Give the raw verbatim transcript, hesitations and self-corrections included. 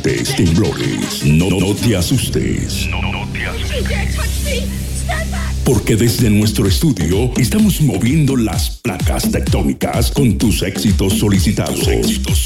terremotes, temblores. No, no te asustes. No, no te asustes. Porque desde nuestro estudio estamos moviendo las placas tectónicas con tus éxitos solicitados. Tus éxitos